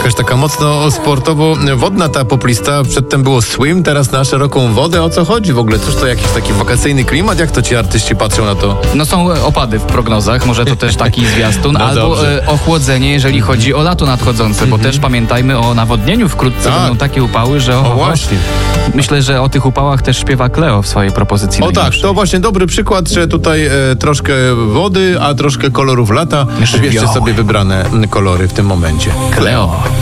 jakaś taka mocno sportowo-wodna ta poplista. Przedtem było swim, teraz na szeroką wodę. O co chodzi w ogóle? Cóż to jakiś taki wakacyjny klimat? Jak to ci artyści patrzą na to? No są opady w prognozach, może to też taki zwiastun, No albo ochłodzenie, jeżeli chodzi o lato nadchodzące, bo też pamiętajmy o nawodnieniu wkrótce. Tak. Będą takie upały, że Właśnie. myślę, że o tych upałach też śpiewa Kleo w swojej propozycji. O tak, najnowszej. to właśnie dobry przykład, że tutaj troszkę wody, a troszkę kolorów lata. Wybierzcie sobie wybrane kolory w tym momencie. Kleo.